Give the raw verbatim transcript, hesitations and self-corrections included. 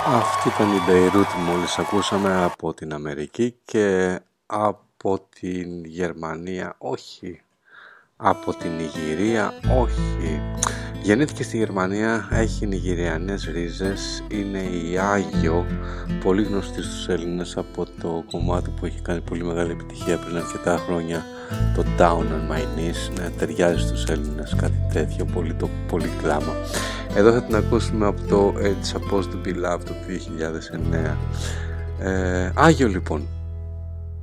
Αυτή ήταν η Beirut μόλις ακούσαμε από την Αμερική και από την Γερμανία, όχι, από την Νιγηρία, όχι. Γεννήθηκε στη Γερμανία, έχει νιγηριανές ρίζες, είναι η Άγιο, πολύ γνωστή στους Έλληνες από το κομμάτι που έχει κάνει πολύ μεγάλη επιτυχία πριν αρκετά χρόνια, το Down on My Knees. Ναι, ταιριάζει στους Έλληνες κάτι τέτοιο, πολύ, το, πολύ κλάμα. Εδώ θα την ακούσουμε από το It's Supposed to Be Love το δύο χιλιάδες εννέα. ε, Άγιο λοιπόν.